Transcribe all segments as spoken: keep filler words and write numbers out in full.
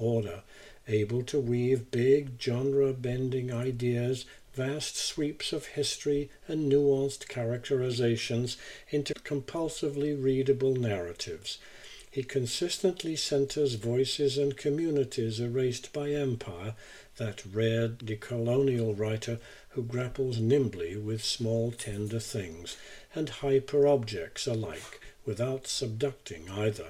order, able to weave big genre-bending ideas, vast sweeps of history and nuanced characterizations into compulsively readable narratives. He consistently centers voices and communities erased by empire, that rare decolonial writer who grapples nimbly with small tender things and hyper-objects alike, without subducting either.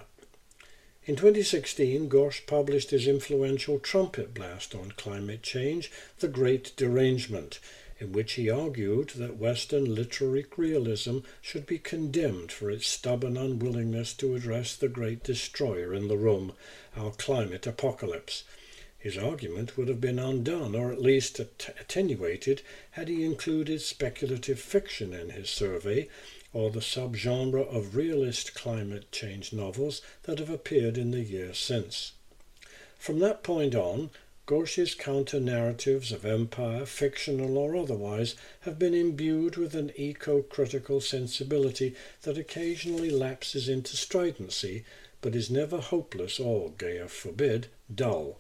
In twenty sixteen, Ghosh published his influential trumpet blast on climate change, The Great Derangement, in which he argued that Western literary realism should be condemned for its stubborn unwillingness to address the great destroyer in the room, our climate apocalypse. His argument would have been undone, or at least attenuated, had he included speculative fiction in his survey, or the subgenre of realist climate change novels that have appeared in the years since. From that point on, Ghosh's counter-narratives of empire, fictional or otherwise, have been imbued with an eco-critical sensibility that occasionally lapses into stridency, but is never hopeless or, gayer forbid, dull.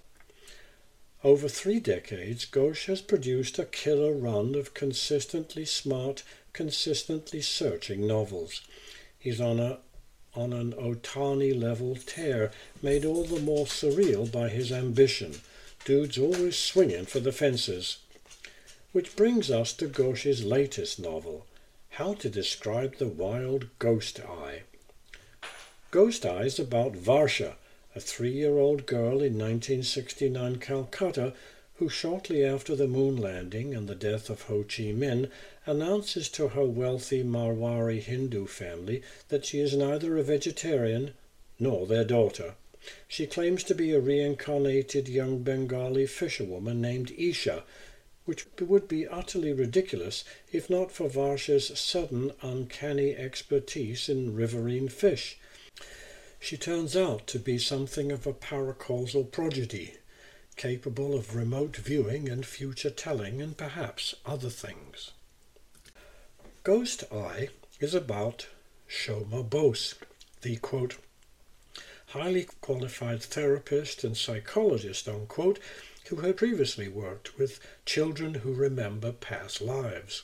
Over three decades, Ghosh has produced a killer run of consistently smart, consistently searching novels. He's on a on an Otani-level tear, made all the more surreal by his ambition. Dude's always swinging for the fences. Which brings us to Ghosh's latest novel, How to Describe the Wild Ghost Eye. Ghost Eye is about Varsha, a three-year-old girl in nineteen sixty-nine Calcutta who shortly after the moon landing and the death of Ho Chi Minh announces to her wealthy Marwari Hindu family that she is neither a vegetarian nor their daughter. She claims to be a reincarnated young Bengali fisherwoman named Isha, which would be utterly ridiculous if not for Varsha's sudden, uncanny expertise in riverine fish. She turns out to be something of a paracausal prodigy, capable of remote viewing and future telling and perhaps other things. Ghost Eye is about Shoma Bose, the, quote, highly qualified therapist and psychologist, unquote, who had previously worked with children who remember past lives.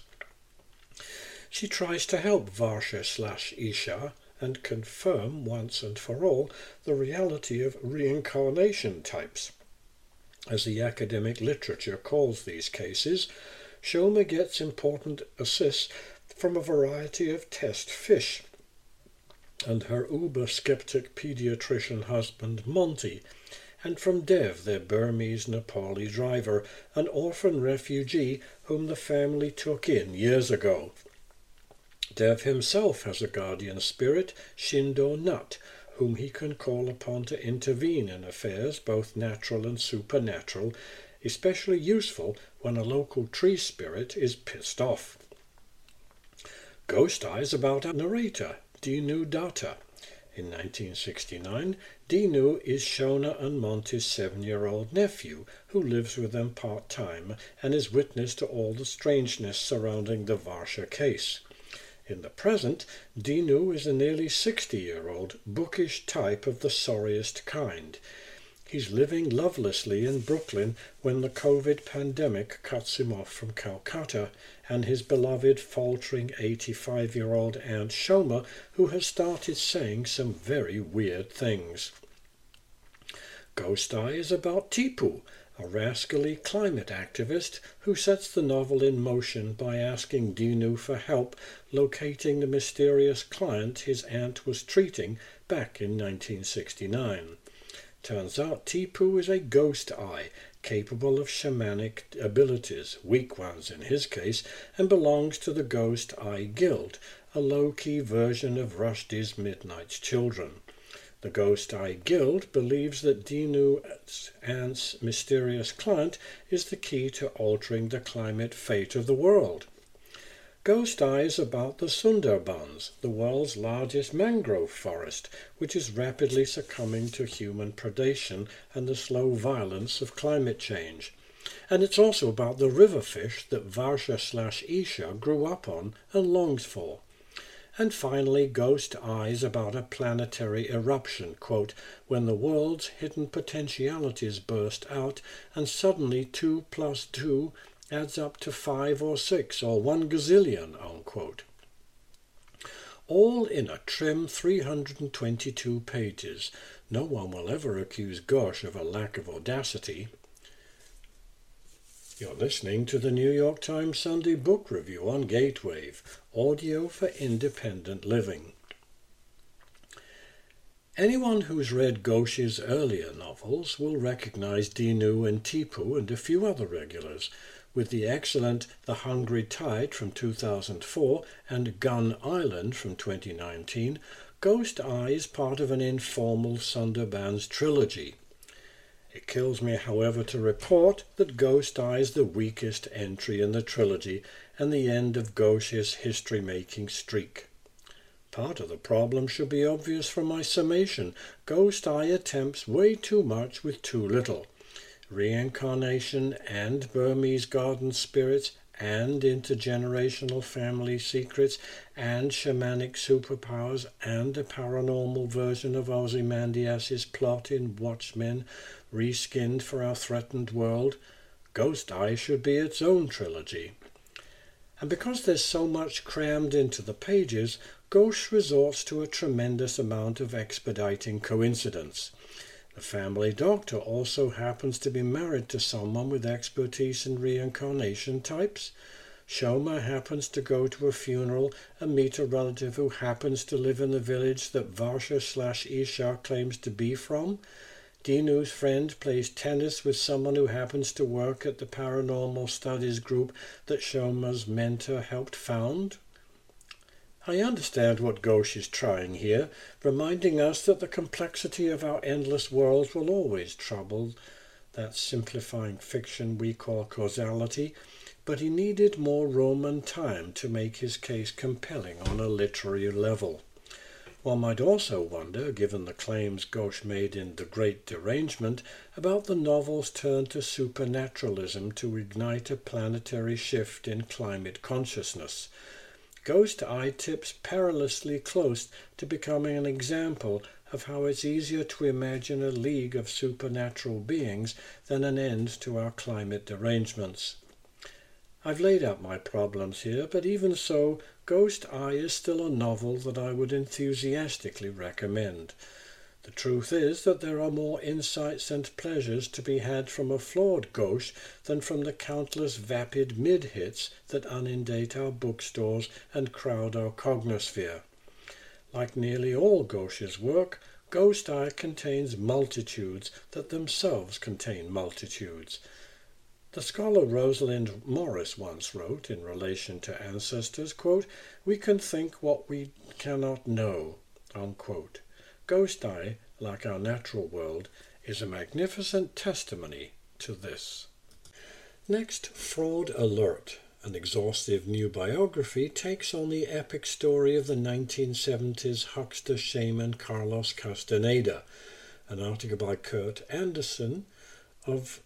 She tries to help Varsha slash Isha and confirm once and for all the reality of reincarnation types. As the academic literature calls these cases, Shoma gets important assists from a variety of test fish, and her uber-skeptic pediatrician husband Monty, and from Dev, their Burmese Nepali driver, an orphan refugee whom the family took in years ago. Dev himself has a guardian spirit, Shindo Nut, whom he can call upon to intervene in affairs both natural and supernatural, especially useful when a local tree spirit is pissed off. Ghost Eye is about a narrator, Dinu Datta. In nineteen sixty-nine, Dinu is Shona and Monty's seven-year-old nephew, who lives with them part-time and is witness to all the strangeness surrounding the Varsha case. In the present, Dinu is a nearly sixty-year-old, bookish type of the sorriest kind. He's living lovelessly in Brooklyn when the COVID pandemic cuts him off from Calcutta, and his beloved faltering eighty-five-year-old Aunt Shoma, who has started saying some very weird things. Ghost Eye is about Tipu, a rascally climate activist who sets the novel in motion by asking Dinu for help locating the mysterious client his aunt was treating back in nineteen sixty-nine. Turns out Tipu is a ghost eye, capable of shamanic abilities, weak ones in his case, and belongs to the Ghost Eye Guild, a low-key version of Rushdie's Midnight Children. The Ghost Eye Guild believes that Dinu's aunt's mysterious client is the key to altering the climate fate of the world. Ghost Eye is about the Sundarbans, the world's largest mangrove forest, which is rapidly succumbing to human predation and the slow violence of climate change. And it's also about the river fish that Varsha slash Isha grew up on and longs for. And finally, Ghost Eyes about a planetary eruption, quote, when the world's hidden potentialities burst out and suddenly two plus two adds up to five or six or one gazillion, unquote. All in a trim three hundred twenty-two pages. No one will ever accuse Ghosh of a lack of audacity. You're listening to the New York Times Sunday Book Review on Gatewave, audio for independent living. Anyone who's read Ghosh's earlier novels will recognize Dinu and Tipu and a few other regulars, with the excellent The Hungry Tide from two thousand four and Gun Island from twenty nineteen. Ghost Eye is part of an informal Sundarbans trilogy. It kills me, however, to report that Ghost Eye is the weakest entry in the trilogy and the end of Ghosh's history-making streak. Part of the problem should be obvious from my summation. Ghost Eye attempts way too much with too little. Reincarnation and Burmese garden spirits and intergenerational family secrets and shamanic superpowers and a paranormal version of Ozymandias' plot in Watchmen reskinned for our threatened world. Ghost Eye should be its own trilogy. And because there's so much crammed into the pages, Ghosh resorts to a tremendous amount of expediting coincidence. The family doctor also happens to be married to someone with expertise in reincarnation types. Shoma happens to go to a funeral and meet a relative who happens to live in the village that Varsha slash Isha claims to be from. Dinu's friend plays tennis with someone who happens to work at the paranormal studies group that Shoma's mentor helped found. I understand what Ghosh is trying here, reminding us that the complexity of our endless worlds will always trouble that simplifying fiction we call causality, but he needed more Roman time to make his case compelling on a literary level. One might also wonder, given the claims Ghosh made in The Great Derangement, about the novel's turn to supernaturalism to ignite a planetary shift in climate consciousness. Ghost Eye tips perilously close to becoming an example of how it's easier to imagine a league of supernatural beings than an end to our climate derangements. I've laid out my problems here, but even so, Ghost Eye is still a novel that I would enthusiastically recommend. The truth is that there are more insights and pleasures to be had from a flawed Ghosh than from the countless vapid mid-hits that inundate our bookstores and crowd our cognosphere. Like nearly all Ghosh's work, Ghost Eye contains multitudes that themselves contain multitudes. The scholar Rosalind Morris once wrote in relation to ancestors, quote, "We can think what we cannot know," unquote. Ghost Eye, like our natural world, is a magnificent testimony to this. Next, Fraud Alert, an exhaustive new biography, takes on the epic story of the nineteen seventies huckster shaman Carlos Castaneda, an article by Kurt Anderson of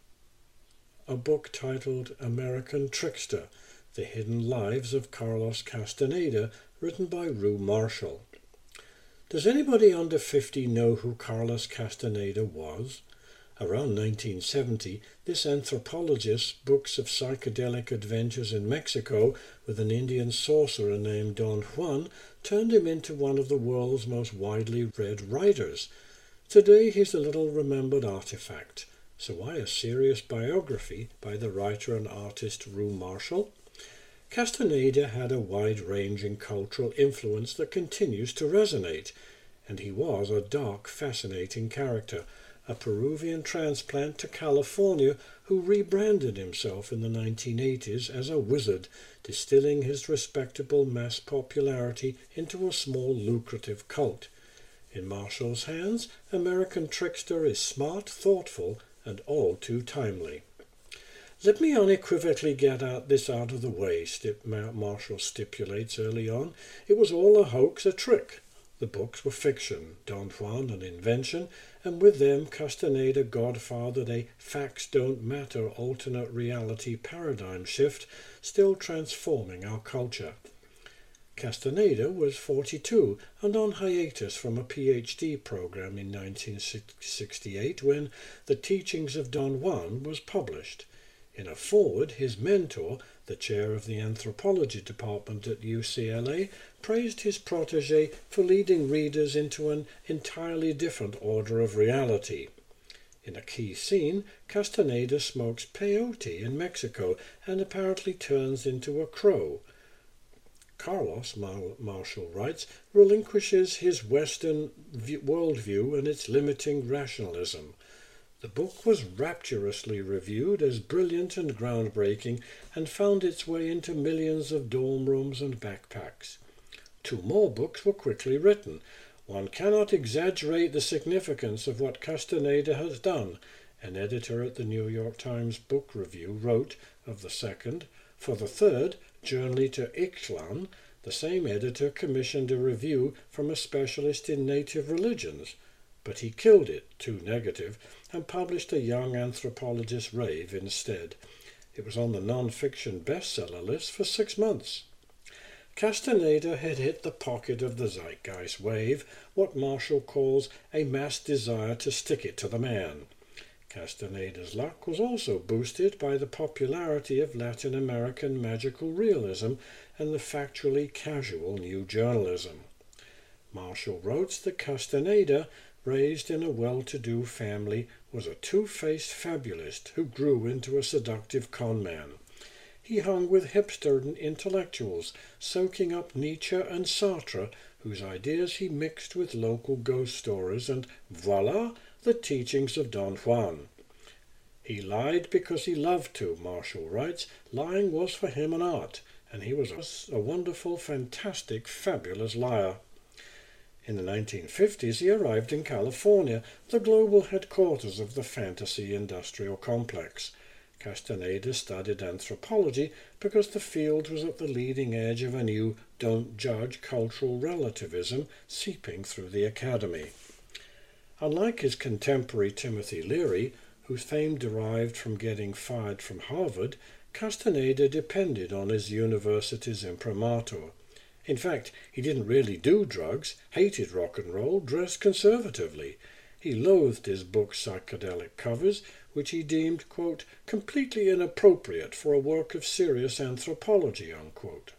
a book titled American Trickster, The Hidden Lives of Carlos Castaneda, written by Rue Marshall. Does anybody under fifty know who Carlos Castaneda was? Around nineteen seventy, this anthropologist's books of psychedelic adventures in Mexico with an Indian sorcerer named Don Juan turned him into one of the world's most widely read writers. Today he's a little remembered artifact. So why a serious biography by the writer and artist Rue Marshall? Castaneda had a wide-ranging cultural influence that continues to resonate, and he was a dark, fascinating character, a Peruvian transplant to California who rebranded himself in the nineteen eighties as a wizard, distilling his respectable mass popularity into a small, lucrative cult. In Marshall's hands, American Trickster is smart, thoughtful, and all too timely. Let me unequivocally get out this out of the way, Stip Marshall stipulates early on. It was all a hoax, a trick. The books were fiction, Don Juan an invention, and with them Castaneda godfathered a facts don't matter alternate reality paradigm shift, still transforming our culture. Castaneda was forty-two and on hiatus from a PhD program in nineteen sixty-eight when The Teachings of Don Juan was published. In a foreword, his mentor, the chair of the anthropology department at U C L A, praised his protege for leading readers into an entirely different order of reality. In a key scene, Castaneda smokes peyote in Mexico and apparently turns into a crow. Carlos, Marshall writes, relinquishes his Western worldview and its limiting rationalism. The book was rapturously reviewed as brilliant and groundbreaking and found its way into millions of dorm rooms and backpacks. Two more books were quickly written. One cannot exaggerate the significance of what Castaneda has done, an editor at the New York Times Book Review wrote of the second. For the third, Journey to Ixtlan, the same editor commissioned a review from a specialist in native religions, but he killed it, too negative, and published a young anthropologist's rave instead. It was on the non-fiction bestseller list for six months. Castaneda had hit the pocket of the zeitgeist wave, what Marshall calls a mass desire to stick it to the man. Castaneda's luck was also boosted by the popularity of Latin American magical realism and the factually casual new journalism. Marshall wrote that Castaneda, raised in a well-to-do family, was a two-faced fabulist who grew into a seductive conman. He hung with hipster intellectuals, soaking up Nietzsche and Sartre, whose ideas he mixed with local ghost stories, and voila, the teachings of Don Juan. He lied because he loved to, Marshall writes. Lying was for him an art, and he was a wonderful, fantastic, fabulous liar. In the nineteen fifties he arrived in California, the global headquarters of the fantasy industrial complex. Castaneda studied anthropology because the field was at the leading edge of a new don't judge cultural relativism seeping through the academy. Unlike his contemporary Timothy Leary, whose fame derived from getting fired from Harvard, Castaneda depended on his university's imprimatur. In fact, he didn't really do drugs, hated rock and roll, dressed conservatively. He loathed his book's psychedelic covers, which he deemed, quote, completely inappropriate for a work of serious anthropology, unquote.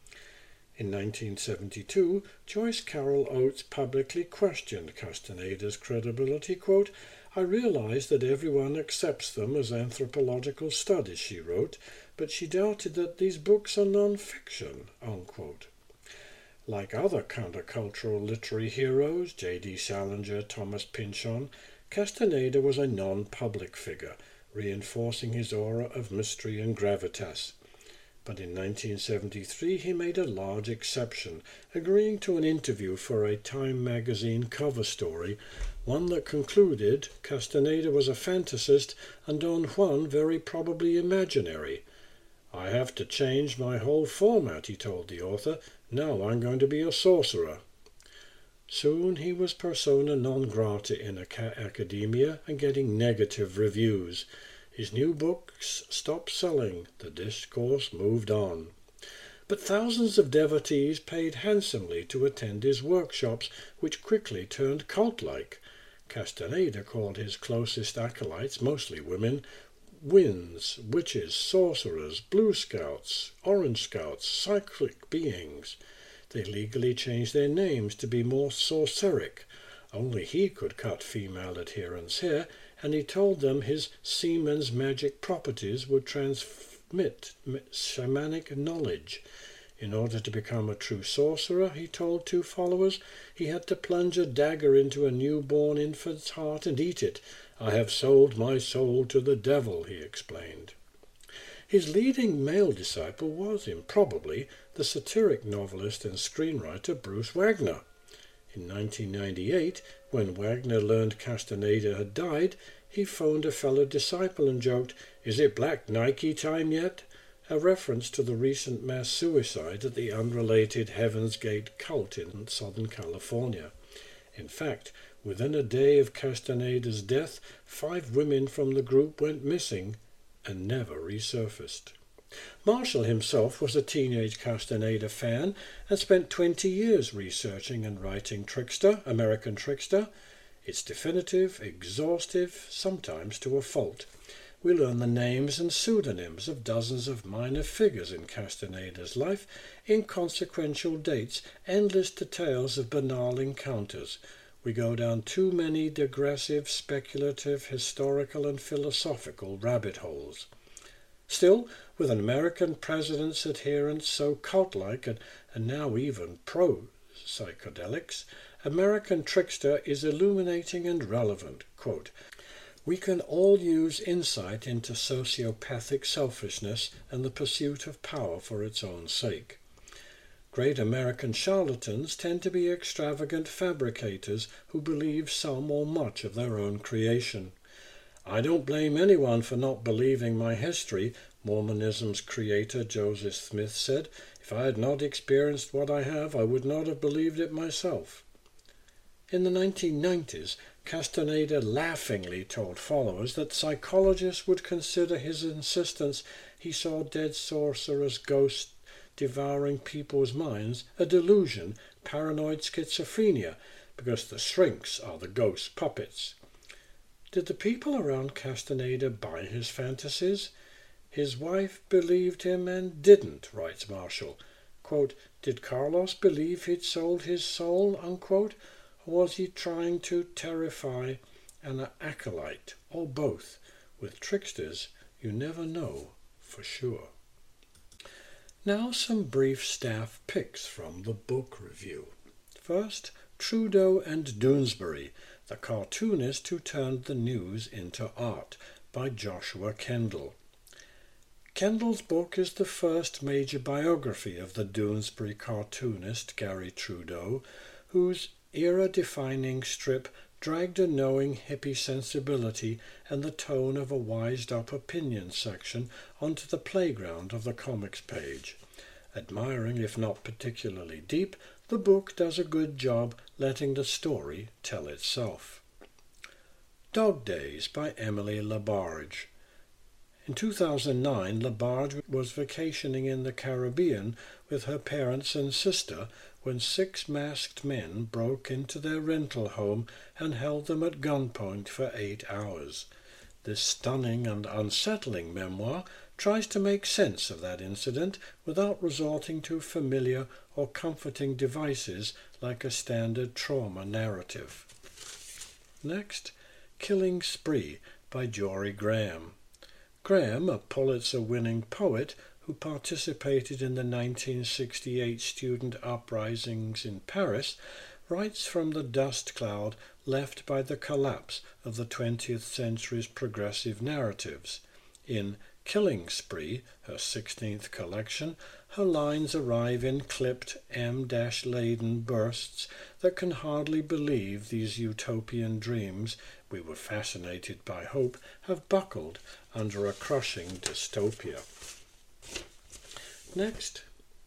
In nineteen seventy-two, Joyce Carol Oates publicly questioned Castaneda's credibility, quote, I realize that everyone accepts them as anthropological studies, she wrote, but she doubted that these books are non-fiction, unquote. Like other countercultural literary heroes, J D Salinger, Thomas Pynchon, Castaneda was a non-public figure, reinforcing his aura of mystery and gravitas. But in nineteen seventy-three he made a large exception, agreeing to an interview for a Time magazine cover story, one that concluded Castaneda was a fantasist and Don Juan very probably imaginary. I have to change my whole format, he told the author. Now I'm going to be a sorcerer. Soon he was persona non grata in academia and getting negative reviews. His new books stopped selling. The discourse moved on. But thousands of devotees paid handsomely to attend his workshops, which quickly turned cult-like. Castaneda called his closest acolytes, mostly women, winds, witches, sorcerers, blue scouts, orange scouts, cyclic beings. They legally changed their names to be more sorceric. Only he could cut female adherents' hair, and he told them his semen's magic properties would transmit shamanic knowledge. In order to become a true sorcerer, he told two followers, he had to plunge a dagger into a newborn infant's heart and eat it. I have sold my soul to the devil, he explained. His leading male disciple was, improbably, the satiric novelist and screenwriter Bruce Wagner. In nineteen ninety-eight, when Wagner learned Castaneda had died, he phoned a fellow disciple and joked, "Is it Black Nike time yet?" a reference to the recent mass suicide at the unrelated Heaven's Gate cult in Southern California. In fact, within a day of Castaneda's death, five women from the group went missing and never resurfaced. Marshall himself was a teenage Castaneda fan and spent twenty years researching and writing Trickster, American Trickster. It's definitive, exhaustive, sometimes to a fault. We learn the names and pseudonyms of dozens of minor figures in Castaneda's life, inconsequential dates, endless details of banal encounters. We go down too many digressive, speculative, historical and philosophical rabbit holes. Still, with an American president's adherents so cult-like and, and now even pro-psychedelics, American Trickster is illuminating and relevant. Quote, "We can all use insight into sociopathic selfishness and the pursuit of power for its own sake. Great American charlatans tend to be extravagant fabricators who believe some or much of their own creation. I don't blame anyone for not believing my history," Mormonism's creator Joseph Smith said. "If I had not experienced what I have, I would not have believed it myself." In the nineteen nineties, Castaneda laughingly told followers that psychologists would consider his insistence he saw dead sorcerers' ghosts devouring people's minds a delusion, paranoid schizophrenia, because the shrinks are the ghost puppets. Did the people around Castaneda buy his fantasies? His wife believed him and didn't, writes Marshall. Quote, "Did Carlos believe he'd sold his soul, unquote, or was he trying to terrify an acolyte, or both? With tricksters, you never know for sure." Now some brief staff picks from the book review. First, Trudeau and Doonesbury, the cartoonist who turned the news into art, by Joshua Kendall. Kendall's book is the first major biography of the Doonesbury cartoonist Gary Trudeau, whose era-defining strip dragged a knowing hippie sensibility and the tone of a wised-up opinion section onto the playground of the comics page. Admiring, if not particularly deep, the book does a good job letting the story tell itself. Dog Days by Emily Labarge. In two thousand nine, Labarge was vacationing in the Caribbean with her parents and sister when six masked men broke into their rental home and held them at gunpoint for eight hours. This stunning and unsettling memoir tries to make sense of that incident without resorting to familiar or comforting devices like a standard trauma narrative. Next, Killing Spree by Jory Graham. Graham, a Pulitzer-winning poet who participated in the nineteen sixty-eight student uprisings in Paris, writes from the dust cloud left by the collapse of the twentieth century's progressive narratives. In Killing Spree, her sixteenth collection, her lines arrive in clipped, M-laden bursts that can hardly believe these utopian dreams, we were fascinated by hope, have buckled under a crushing dystopia. Next,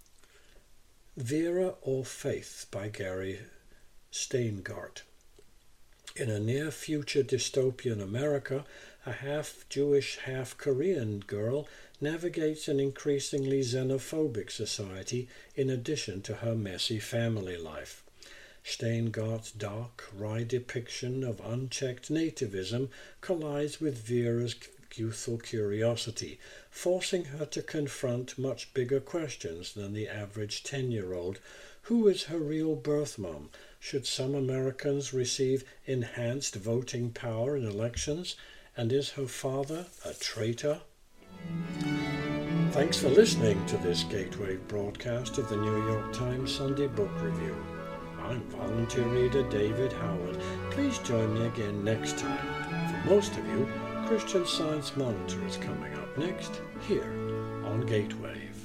Vera or Faith by Gary Steingart. In a near-future dystopian America, a half-Jewish, half-Korean girl navigates an increasingly xenophobic society in addition to her messy family life. Steingart's dark, wry depiction of unchecked nativism collides with Vera's youthful curiosity, forcing her to confront much bigger questions than the average ten-year-old. Who is her real birth mom? Should some Americans receive enhanced voting power in elections? And is her father a traitor? Thanks for listening to this Gateway broadcast of the New York Times Sunday Book Review. I'm volunteer reader David Howard. Please join me again next time. For most of you, Christian Science Monitor is coming up next, here on Gateway.